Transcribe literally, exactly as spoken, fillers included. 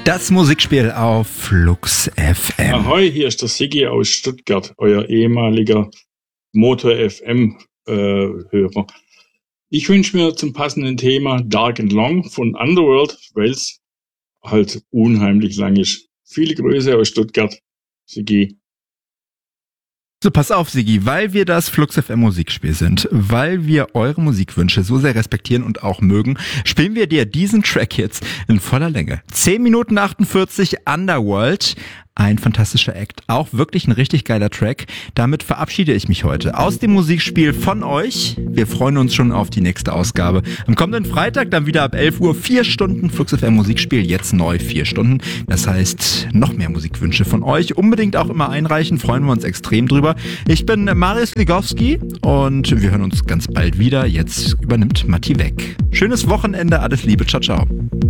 Das Musikspiel auf Flux F M. Ahoi, hier ist der Siggi aus Stuttgart, euer ehemaliger Motor F M-Hörer. Äh, ich wünsche mir zum passenden Thema Dark and Long von Underworld, weil es halt unheimlich lang ist. Viele Grüße aus Stuttgart, Siggi. So, pass auf, Siggi, weil wir das Flux F M Musikspiel sind, weil wir eure Musikwünsche so sehr respektieren und auch mögen, spielen wir dir diesen Track jetzt in voller Länge. zehn Minuten achtundvierzig, Underworld. Ein fantastischer Act, auch wirklich ein richtig geiler Track. Damit verabschiede ich mich heute aus dem Musikspiel von euch. Wir freuen uns schon auf die nächste Ausgabe. Am kommenden Freitag dann wieder ab elf Uhr, vier Stunden Flux F M Musikspiel, jetzt neu vier Stunden. Das heißt, noch mehr Musikwünsche von euch. Unbedingt auch immer einreichen, freuen wir uns extrem drüber. Ich bin Marius Ligowski und wir hören uns ganz bald wieder. Jetzt übernimmt Matti weg. Schönes Wochenende, alles Liebe, ciao, ciao.